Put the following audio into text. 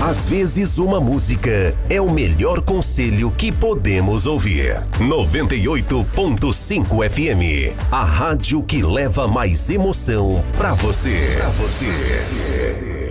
Às vezes uma música é o melhor conselho que podemos ouvir. 98.5 FM, a rádio que leva mais emoção pra você.